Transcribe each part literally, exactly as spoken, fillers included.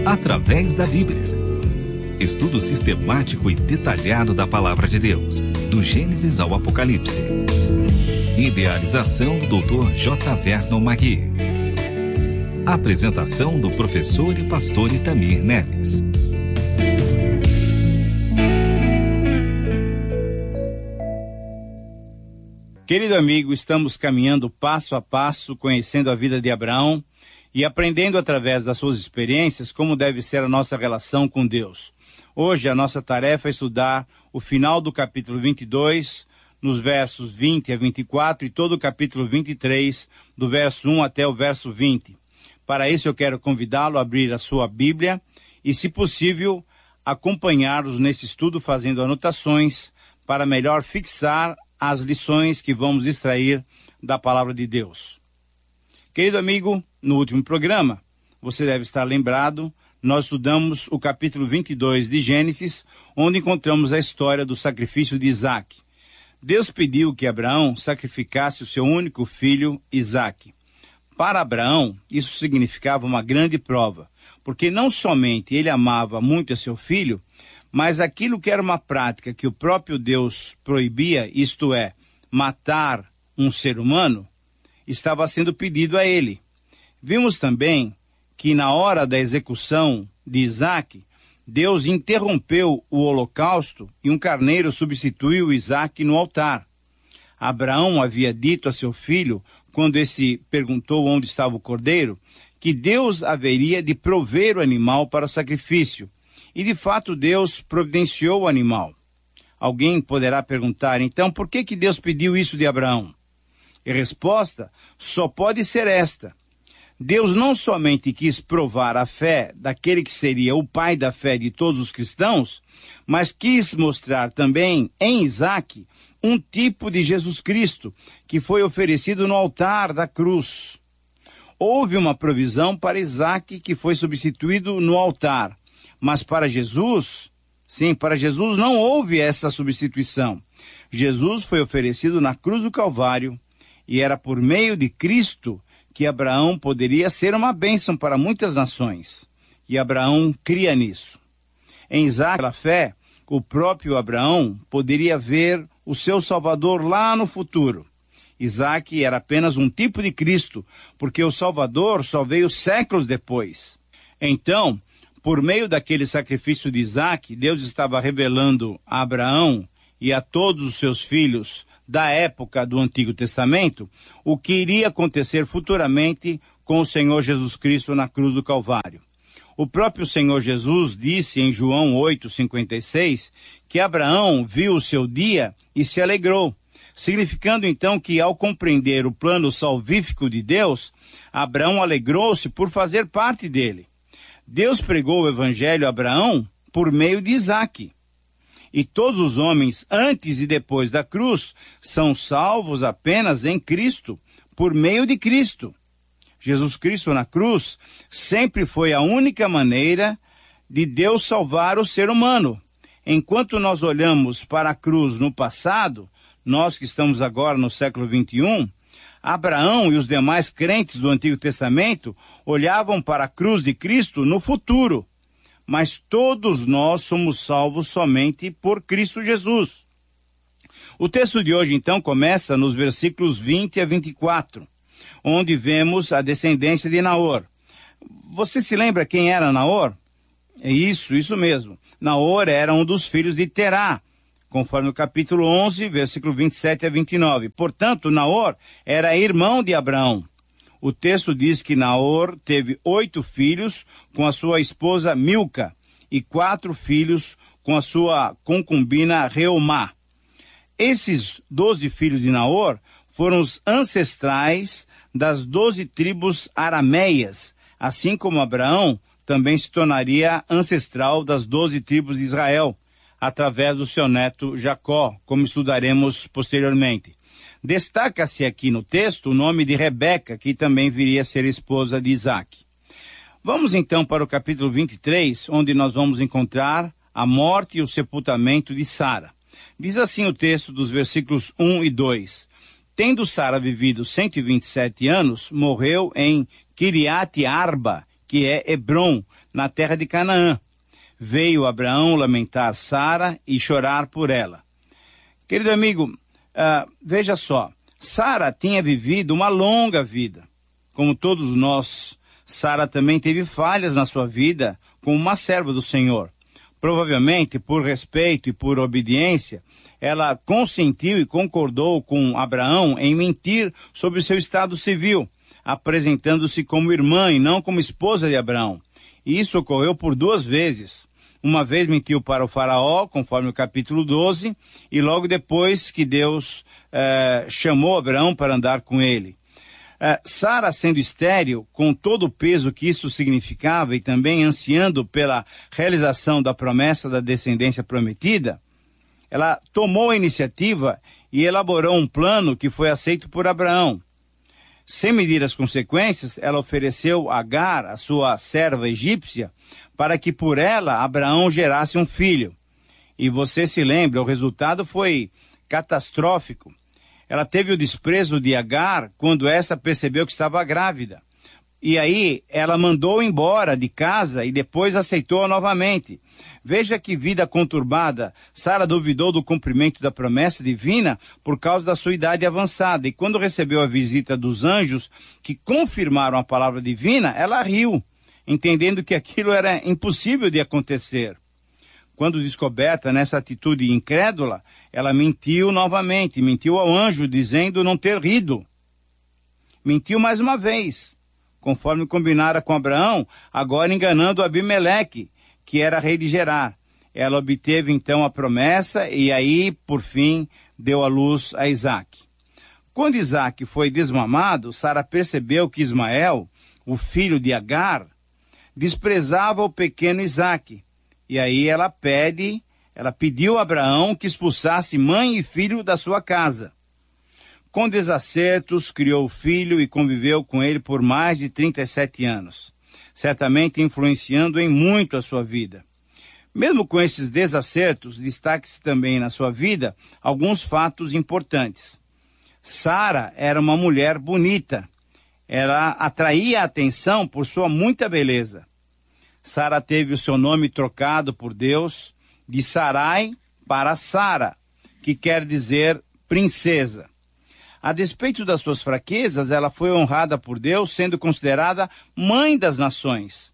através da Bíblia. Estudo sistemático e detalhado da Palavra de Deus, do Gênesis ao Apocalipse. Idealização do doutor J. Vernon Magui. Apresentação do professor e pastor Itamir Neves. Querido amigo, estamos caminhando passo a passo, conhecendo a vida de Abraão e aprendendo através das suas experiências como deve ser a nossa relação com Deus. Hoje a nossa tarefa é estudar o final do capítulo vinte e dois, nos versos vinte a vinte e quatro, e todo o capítulo vinte e três, do verso um até o verso vinte. Para isso eu quero convidá-lo a abrir a sua Bíblia e, se possível, acompanhar-nos nesse estudo fazendo anotações para melhor fixar as lições que vamos extrair da Palavra de Deus. Querido amigo, no último programa, você deve estar lembrado, nós estudamos o capítulo vinte e dois de Gênesis, onde encontramos a história do sacrifício de Isaque. Deus pediu que Abraão sacrificasse o seu único filho, Isaque. Para Abraão, isso significava uma grande prova, porque não somente ele amava muito a seu filho, mas aquilo que era uma prática que o próprio Deus proibia, isto é, matar um ser humano, estava sendo pedido a ele. Vimos também que na hora da execução de Isaque, Deus interrompeu o holocausto e um carneiro substituiu Isaque no altar. Abraão havia dito a seu filho, quando esse perguntou onde estava o cordeiro, que Deus haveria de prover o animal para o sacrifício. E de fato Deus providenciou o animal. Alguém poderá perguntar, então, por que que Deus pediu isso de Abraão? E a resposta só pode ser esta. Deus não somente quis provar a fé daquele que seria o pai da fé de todos os cristãos, mas quis mostrar também em Isaque um tipo de Jesus Cristo que foi oferecido no altar da cruz. Houve uma provisão para Isaque que foi substituído no altar. Mas para Jesus, sim, para Jesus não houve essa substituição. Jesus foi oferecido na cruz do Calvário e era por meio de Cristo que Abraão poderia ser uma bênção para muitas nações. E Abraão cria nisso. Em Isaque, pela fé, o próprio Abraão poderia ver o seu Salvador lá no futuro. Isaque era apenas um tipo de Cristo, porque o Salvador só veio séculos depois. Então, por meio daquele sacrifício de Isaque, Deus estava revelando a Abraão e a todos os seus filhos da época do Antigo Testamento o que iria acontecer futuramente com o Senhor Jesus Cristo na cruz do Calvário. O próprio Senhor Jesus disse em João oito, cinquenta e seis, que Abraão viu o seu dia e se alegrou, significando então que ao compreender o plano salvífico de Deus, Abraão alegrou-se por fazer parte dele. Deus pregou o evangelho a Abraão por meio de Isaque. E todos os homens, antes e depois da cruz, são salvos apenas em Cristo, por meio de Cristo. Jesus Cristo na cruz sempre foi a única maneira de Deus salvar o ser humano. Enquanto nós olhamos para a cruz no passado, nós que estamos agora no século vinte e um, Abraão e os demais crentes do Antigo Testamento olhavam para a cruz de Cristo no futuro, mas todos nós somos salvos somente por Cristo Jesus. O texto de hoje, então, começa nos versículos vinte a vinte e quatro, onde vemos a descendência de Naor. Você se lembra quem era Naor? É isso, isso mesmo. Naor era um dos filhos de Terá, conforme o capítulo onze, versículo vinte e sete a vinte e nove. Portanto, Naor era irmão de Abraão. O texto diz que Naor teve oito filhos com a sua esposa Milca e quatro filhos com a sua concubina Reumá. Esses doze filhos de Naor foram os ancestrais das doze tribos arameias, assim como Abraão também se tornaria ancestral das doze tribos de Israel, através do seu neto Jacó, como estudaremos posteriormente. Destaca-se aqui no texto o nome de Rebeca, que também viria a ser esposa de Isaque. Vamos então para o capítulo vinte e três, onde nós vamos encontrar a morte e o sepultamento de Sara. Diz assim o texto dos versículos um e dois. Tendo Sara vivido cento e vinte e sete anos, morreu em Kiriat Arba, que é Hebrom, na terra de Canaã. Veio Abraão lamentar Sara e chorar por ela. Querido amigo, uh, veja só, Sara tinha vivido uma longa vida. Como todos nós, Sara também teve falhas na sua vida como uma serva do Senhor. Provavelmente, por respeito e por obediência, ela consentiu e concordou com Abraão em mentir sobre seu estado civil, apresentando-se como irmã e não como esposa de Abraão. E isso ocorreu por duas vezes. Uma vez mentiu para o faraó, conforme o capítulo doze, e logo depois que Deus eh, chamou Abraão para andar com ele. Eh, Sara, sendo estéril, com todo o peso que isso significava e também ansiando pela realização da promessa da descendência prometida, ela tomou a iniciativa e elaborou um plano que foi aceito por Abraão. Sem medir as consequências, ela ofereceu Agar, a sua serva egípcia, para que por ela Abraão gerasse um filho. E você se lembra, o resultado foi catastrófico. Ela teve o desprezo de Agar quando essa percebeu que estava grávida. E aí ela mandou embora de casa e depois aceitou-a novamente. Veja que vida conturbada. Sara duvidou do cumprimento da promessa divina por causa da sua idade avançada. E quando recebeu a visita dos anjos que confirmaram a palavra divina, ela riu, entendendo que aquilo era impossível de acontecer. Quando descoberta nessa atitude incrédula, ela mentiu novamente, mentiu ao anjo, dizendo não ter rido. Mentiu mais uma vez, conforme combinara com Abraão, agora enganando Abimeleque, que era rei de Gerar. Ela obteve então a promessa e aí, por fim, deu à luz a Isaque. Quando Isaque foi desmamado, Sara percebeu que Ismael, o filho de Agar, desprezava o pequeno Isaque. E aí ela pede, ela pediu a Abraão que expulsasse mãe e filho da sua casa. Com desacertos, criou o filho e conviveu com ele por mais de trinta e sete anos, certamente influenciando em muito a sua vida. Mesmo com esses desacertos, destaque-se também na sua vida alguns fatos importantes. Sara era uma mulher bonita. Ela atraía a atenção por sua muita beleza. Sara teve o seu nome trocado por Deus de Sarai para Sara, que quer dizer princesa. A despeito das suas fraquezas, ela foi honrada por Deus, sendo considerada mãe das nações.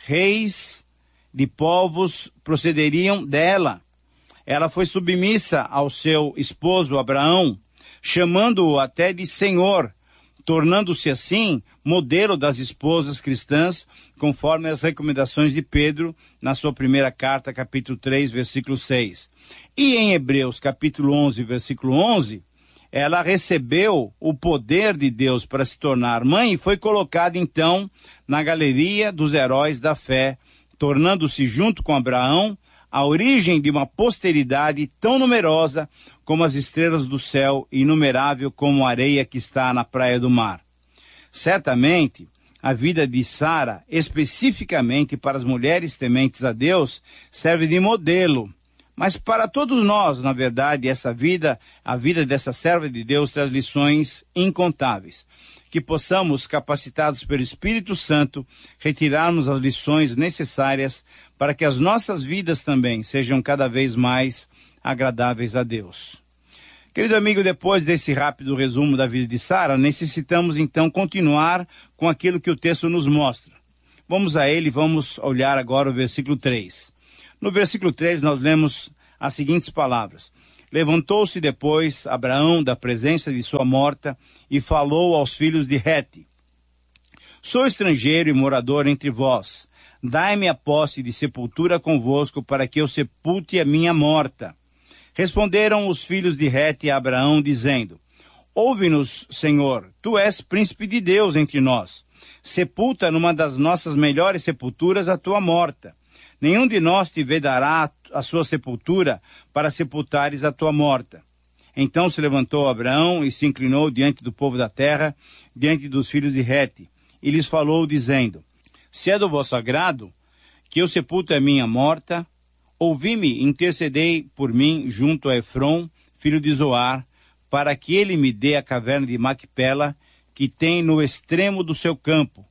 Reis de povos procederiam dela. Ela foi submissa ao seu esposo Abraão, chamando-o até de Senhor, tornando-se assim modelo das esposas cristãs, conforme as recomendações de Pedro na sua primeira carta, capítulo três, versículo seis. E em Hebreus, capítulo onze, versículo onze, ela recebeu o poder de Deus para se tornar mãe e foi colocada então na galeria dos heróis da fé, tornando-se junto com Abraão a origem de uma posteridade tão numerosa como as estrelas do céu e inumerável como a areia que está na praia do mar. Certamente, a vida de Sara, especificamente para as mulheres tementes a Deus, serve de modelo. Mas para todos nós, na verdade, essa vida, a vida dessa serva de Deus, traz lições incontáveis. Que possamos, capacitados pelo Espírito Santo, retirarmos as lições necessárias para que as nossas vidas também sejam cada vez mais agradáveis a Deus. Querido amigo, depois desse rápido resumo da vida de Sara, necessitamos então continuar com aquilo que o texto nos mostra. Vamos a ele, vamos olhar agora o versículo três. No versículo três nós lemos as seguintes palavras. Levantou-se depois Abraão da presença de sua morta e falou aos filhos de Hete. Sou estrangeiro e morador entre vós. Dai-me a posse de sepultura convosco para que eu sepulte a minha morta. Responderam os filhos de Hete a Abraão, dizendo, ouve-nos, Senhor, tu és príncipe de Deus entre nós. Sepulta numa das nossas melhores sepulturas a tua morta. Nenhum de nós te vedará a sua sepultura para sepultares a tua morta. Então se levantou Abraão e se inclinou diante do povo da terra, diante dos filhos de Hete, e lhes falou, dizendo, se é do vosso agrado, que eu sepulte a minha morta, ouvi-me e intercedei por mim junto a Efron, filho de Zoar, para que ele me dê a caverna de Macpela, que tem no extremo do seu campo,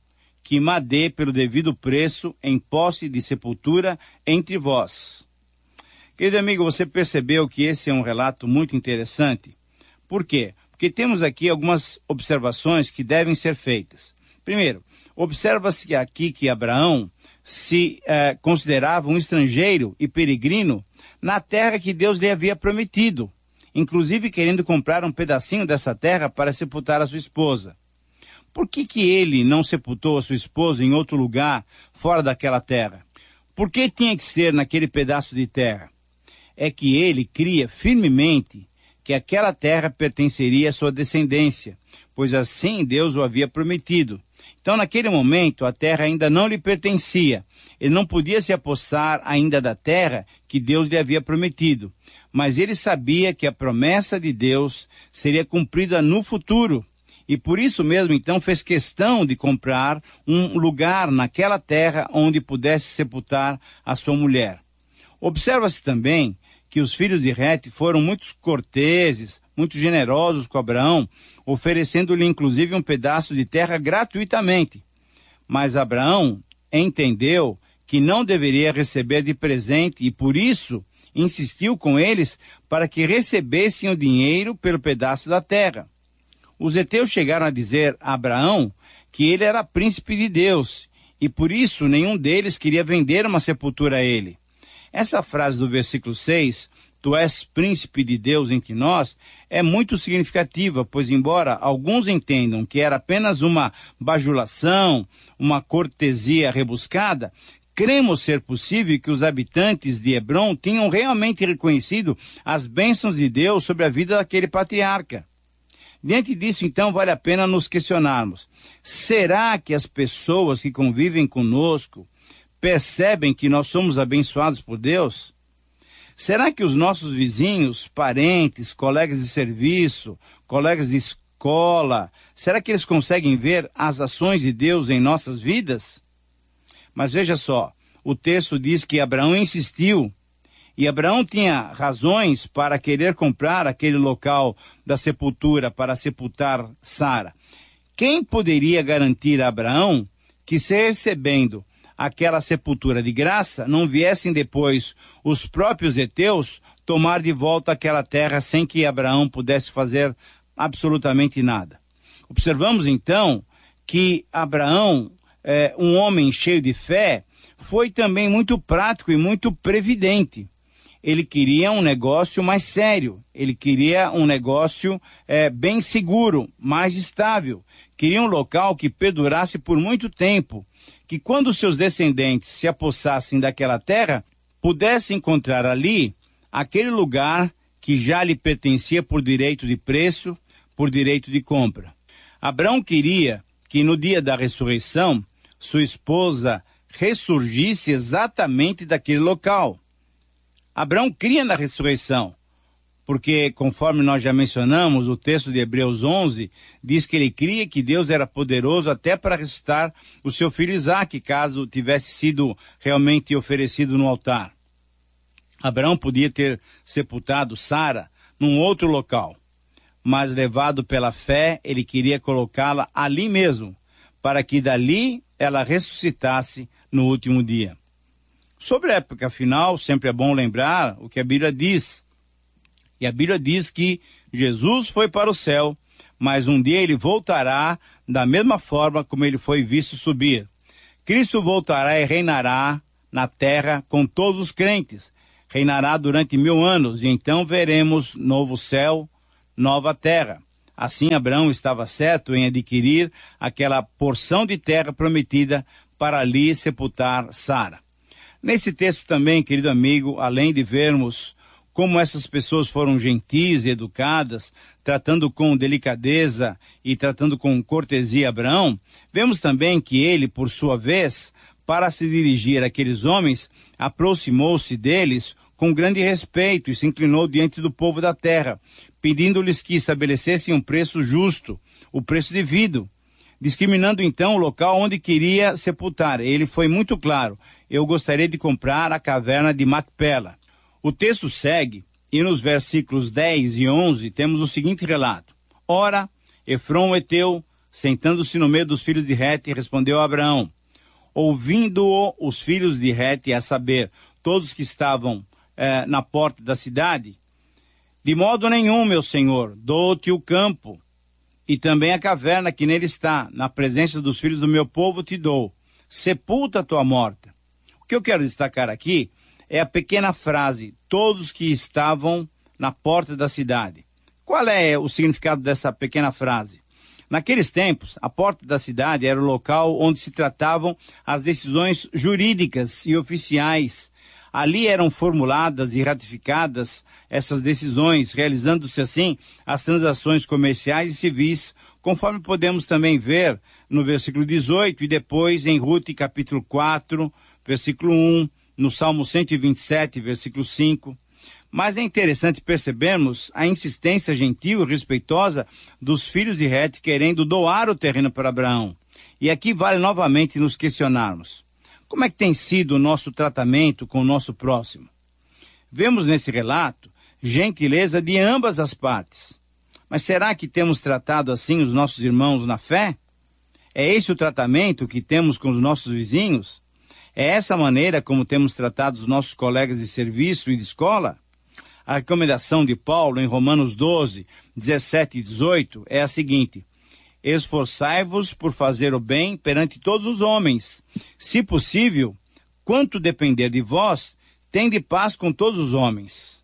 que madê pelo devido preço em posse de sepultura entre vós. Querido amigo, você percebeu que esse é um relato muito interessante? Por quê? Porque temos aqui algumas observações que devem ser feitas. Primeiro, observa-se aqui que Abraão se eh, considerava um estrangeiro e peregrino na terra que Deus lhe havia prometido, inclusive querendo comprar um pedacinho dessa terra para sepultar a sua esposa. Por que que ele não sepultou a sua esposa em outro lugar, fora daquela terra? Por que tinha que ser naquele pedaço de terra? É que ele cria firmemente que aquela terra pertenceria à sua descendência, pois assim Deus o havia prometido. Então, naquele momento, a terra ainda não lhe pertencia. Ele não podia se apossar ainda da terra que Deus lhe havia prometido. Mas ele sabia que a promessa de Deus seria cumprida no futuro. E por isso mesmo, então, fez questão de comprar um lugar naquela terra onde pudesse sepultar a sua mulher. Observa-se também que os filhos de Het foram muito corteses, muito generosos com Abraão, oferecendo-lhe inclusive um pedaço de terra gratuitamente. Mas Abraão entendeu que não deveria receber de presente e por isso insistiu com eles para que recebessem o dinheiro pelo pedaço da terra. Os heteus chegaram a dizer a Abraão que ele era príncipe de Deus e por isso nenhum deles queria vender uma sepultura a ele. Essa frase do versículo seis, tu és príncipe de Deus entre nós, é muito significativa, pois embora alguns entendam que era apenas uma bajulação, uma cortesia rebuscada, cremos ser possível que os habitantes de Hebrom tinham realmente reconhecido as bênçãos de Deus sobre a vida daquele patriarca. Diante disso, então, vale a pena nos questionarmos. Será que as pessoas que convivem conosco percebem que nós somos abençoados por Deus? Será que os nossos vizinhos, parentes, colegas de serviço, colegas de escola, será que eles conseguem ver as ações de Deus em nossas vidas? Mas veja só, o texto diz que Abraão insistiu, e Abraão tinha razões para querer comprar aquele local da sepultura, para sepultar Sara. Quem poderia garantir a Abraão que, se recebendo aquela sepultura de graça, não viessem depois os próprios heteus tomar de volta aquela terra sem que Abraão pudesse fazer absolutamente nada? Observamos então que Abraão, é, um homem cheio de fé, foi também muito prático e muito previdente. Ele queria um negócio mais sério, ele queria um negócio é, bem seguro, mais estável, queria um local que perdurasse por muito tempo, que quando seus descendentes se apossassem daquela terra, pudessem encontrar ali aquele lugar que já lhe pertencia por direito de preço, por direito de compra. Abraão queria que no dia da ressurreição, sua esposa ressurgisse exatamente daquele local. Abraão cria na ressurreição, porque, conforme nós já mencionamos, o texto de Hebreus onze diz que ele cria que Deus era poderoso até para ressuscitar o seu filho Isaque, caso tivesse sido realmente oferecido no altar. Abraão podia ter sepultado Sara num outro local, mas levado pela fé, ele queria colocá-la ali mesmo, para que dali ela ressuscitasse no último dia. Sobre a época final, sempre é bom lembrar o que a Bíblia diz. E a Bíblia diz que Jesus foi para o céu, mas um dia ele voltará da mesma forma como ele foi visto subir. Cristo voltará e reinará na terra com todos os crentes. Reinará durante mil anos, e então veremos novo céu, nova terra. Assim Abraão estava certo em adquirir aquela porção de terra prometida para ali sepultar Sara. Nesse texto também, querido amigo, além de vermos como essas pessoas foram gentis e educadas, tratando com delicadeza e tratando com cortesia Abraão, vemos também que ele, por sua vez, para se dirigir àqueles homens, aproximou-se deles com grande respeito e se inclinou diante do povo da terra, pedindo-lhes que estabelecessem um preço justo, o preço devido, discriminando então o local onde queria sepultar. Ele foi muito claro: eu gostaria de comprar a caverna de Macpela. O texto segue, e nos versículos dez e onze temos o seguinte relato. Ora, Efrom o heteu, sentando-se no meio dos filhos de Rete, respondeu a Abraão. Ouvindo-o os filhos de Rete, a saber, todos que estavam eh, na porta da cidade, de modo nenhum, meu senhor, dou-te o campo, e também a caverna que nele está, na presença dos filhos do meu povo te dou. Sepulta a tua morta. O que eu quero destacar aqui é a pequena frase, todos que estavam na porta da cidade. Qual é o significado dessa pequena frase? Naqueles tempos, a porta da cidade era o local onde se tratavam as decisões jurídicas e oficiais. Ali eram formuladas e ratificadas essas decisões, realizando-se assim as transações comerciais e civis, conforme podemos também ver no versículo dezoito e depois em Rute capítulo quatro, versículo um, no Salmo cento e vinte e sete, versículo cinco. Mas é interessante percebermos a insistência gentil e respeitosa dos filhos de Rete querendo doar o terreno para Abraão. E aqui vale novamente nos questionarmos. Como é que tem sido o nosso tratamento com o nosso próximo? Vemos nesse relato gentileza de ambas as partes. Mas será que temos tratado assim os nossos irmãos na fé? É esse o tratamento que temos com os nossos vizinhos? É essa maneira como temos tratado os nossos colegas de serviço e de escola? A recomendação de Paulo em Romanos doze, dezessete e dezoito é a seguinte: esforçai-vos por fazer o bem perante todos os homens. Se possível, quanto depender de vós, tende paz com todos os homens.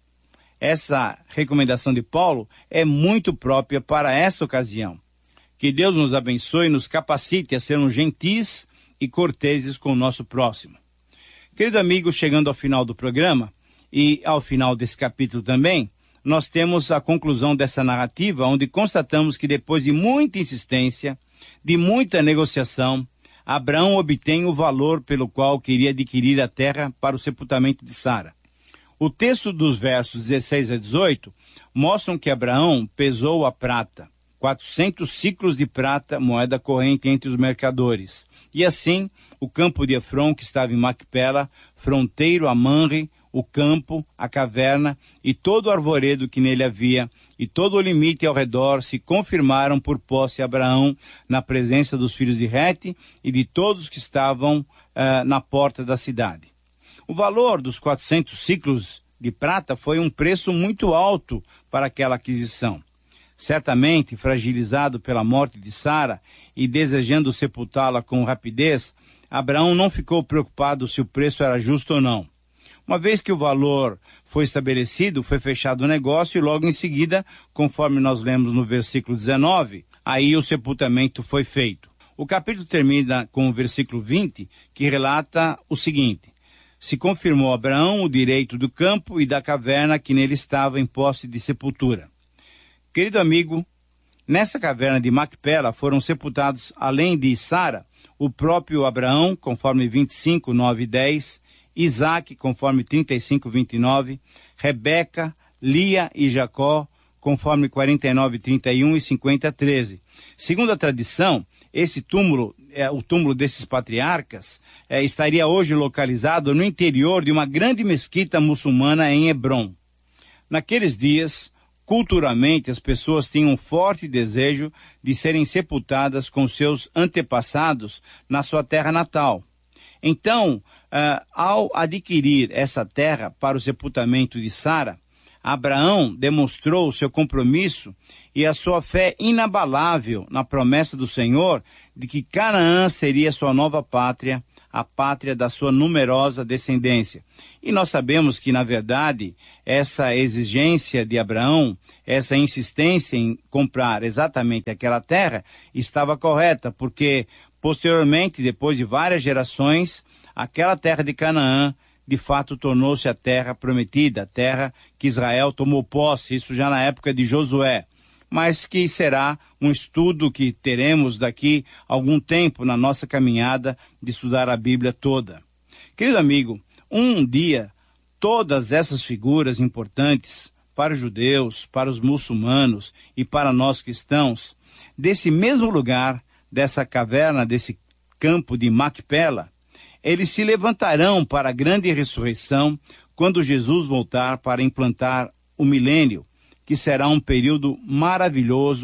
Essa recomendação de Paulo é muito própria para esta ocasião. Que Deus nos abençoe e nos capacite a sermos gentis e corteses com o nosso próximo. Querido amigo, chegando ao final do programa, e ao final desse capítulo também, nós temos a conclusão dessa narrativa, onde constatamos que depois de muita insistência, de muita negociação, Abraão obtém o valor pelo qual queria adquirir a terra para o sepultamento de Sara. O texto dos versos dezesseis a dezoito mostram que Abraão pesou a prata, quatrocentos ciclos de prata, moeda corrente entre os mercadores. E assim, o campo de Efron, que estava em Macpela, fronteiro a Manre, o campo, a caverna e todo o arvoredo que nele havia, e todo o limite ao redor se confirmaram por posse a Abraão na presença dos filhos de Rete e de todos que estavam uh, na porta da cidade. O valor dos quatrocentos ciclos de prata foi um preço muito alto para aquela aquisição. Certamente, fragilizado pela morte de Sara e desejando sepultá-la com rapidez, Abraão não ficou preocupado se o preço era justo ou não. Uma vez que o valor foi estabelecido, foi fechado o negócio e logo em seguida, conforme nós lemos no versículo dezenove, aí o sepultamento foi feito. O capítulo termina com o versículo vinte, que relata o seguinte: se confirmou a Abraão o direito do campo e da caverna que nele estava em posse de sepultura. Querido amigo, nessa caverna de Macpela foram sepultados, além de Sara, o próprio Abraão, conforme vinte e cinco, nove e dez, Isaac, conforme trinta e cinco, vinte e nove, Rebeca, Lia e Jacó, conforme quarenta e nove, trinta e um e cinquenta, treze. Segundo a tradição, esse túmulo, é, o túmulo desses patriarcas, é, estaria hoje localizado no interior de uma grande mesquita muçulmana em Hebrom. Naqueles dias, culturalmente, as pessoas tinham um forte desejo de serem sepultadas com seus antepassados na sua terra natal. Então, Uh, ao adquirir essa terra para o sepultamento de Sara, Abraão demonstrou o seu compromisso e a sua fé inabalável na promessa do Senhor de que Canaã seria sua nova pátria, a pátria da sua numerosa descendência. E nós sabemos que, na verdade, essa exigência de Abraão, essa insistência em comprar exatamente aquela terra, estava correta, porque, posteriormente, depois de várias gerações, aquela terra de Canaã, de fato, tornou-se a terra prometida, a terra que Israel tomou posse, isso já na época de Josué, mas que será um estudo que teremos daqui a algum tempo na nossa caminhada de estudar a Bíblia toda. Querido amigo, um dia, todas essas figuras importantes para os judeus, para os muçulmanos e para nós cristãos, desse mesmo lugar, dessa caverna, desse campo de Macpela, eles se levantarão para a grande ressurreição quando Jesus voltar para implantar o milênio, que será um período maravilhoso,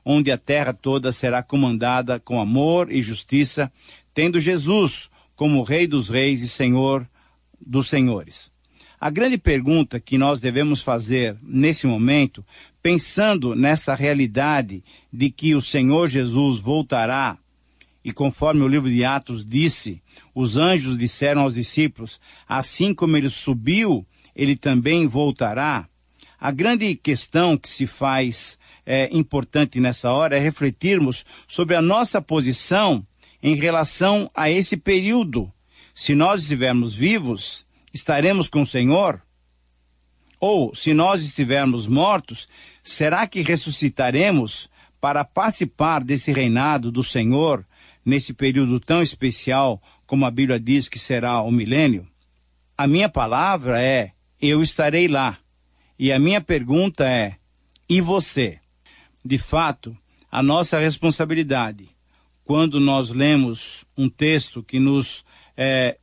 onde a terra toda será comandada com amor e justiça, tendo Jesus como Rei dos Reis e Senhor dos Senhores. A grande pergunta que nós devemos fazer nesse momento, pensando nessa realidade de que o Senhor Jesus voltará, e conforme o livro de Atos disse, os anjos disseram aos discípulos, assim como ele subiu, ele também voltará. A grande questão que se faz é, importante nessa hora é refletirmos sobre a nossa posição em relação a esse período. Se nós estivermos vivos, estaremos com o Senhor? Ou, se nós estivermos mortos, será que ressuscitaremos para participar desse reinado do Senhor nesse período tão especial como a Bíblia diz que será o milênio? A minha palavra é, eu estarei lá. E a minha pergunta é, e você? De fato, a nossa responsabilidade, quando nós lemos um texto que nos é,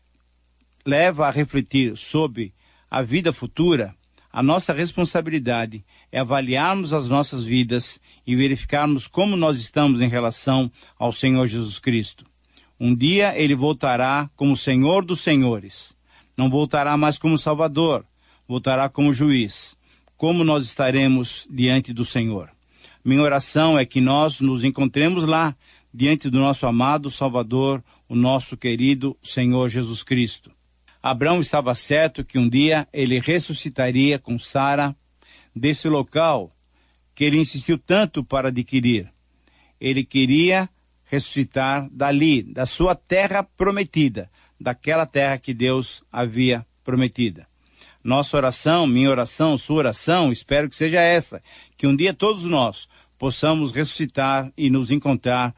leva a refletir sobre a vida futura, a nossa responsabilidade é avaliarmos as nossas vidas e verificarmos como nós estamos em relação ao Senhor Jesus Cristo. Um dia ele voltará como Senhor dos Senhores. Não voltará mais como Salvador, voltará como juiz. Como nós estaremos diante do Senhor? Minha oração é que nós nos encontremos lá, diante do nosso amado Salvador, o nosso querido Senhor Jesus Cristo. Abraão estava certo que um dia ele ressuscitaria com Sara desse local que ele insistiu tanto para adquirir. Ele queria ressuscitar dali, da sua terra prometida, daquela terra que Deus havia prometida. Nossa oração, minha oração, sua oração, espero que seja essa, que um dia todos nós possamos ressuscitar e nos encontrar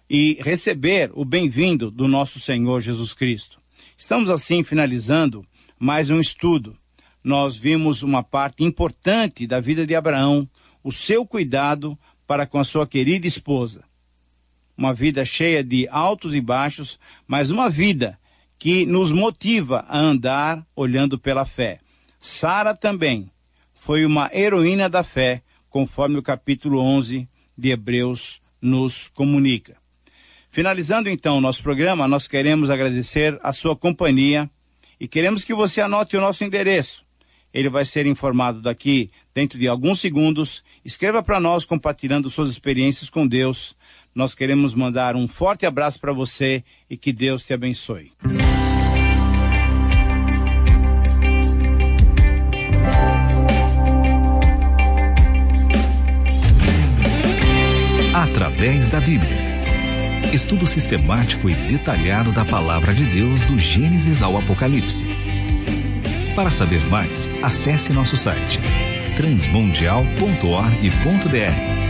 e receber o bem-vindo do nosso Senhor Jesus Cristo. Estamos assim finalizando mais um estudo. Nós vimos uma parte importante da vida de Abraão, o seu cuidado para com a sua querida esposa. Uma vida cheia de altos e baixos, mas uma vida que nos motiva a andar olhando pela fé. Sara também foi uma heroína da fé, conforme o capítulo onze de Hebreus nos comunica. Finalizando então o nosso programa, nós queremos agradecer a sua companhia e queremos que você anote o nosso endereço. Ele vai ser informado daqui dentro de alguns segundos. Escreva para nós compartilhando suas experiências com Deus. Nós queremos mandar um forte abraço para você e que Deus te abençoe. Através da Bíblia. Estudo sistemático e detalhado da Palavra de Deus do Gênesis ao Apocalipse. Para saber mais, acesse nosso site transmundial ponto org ponto br.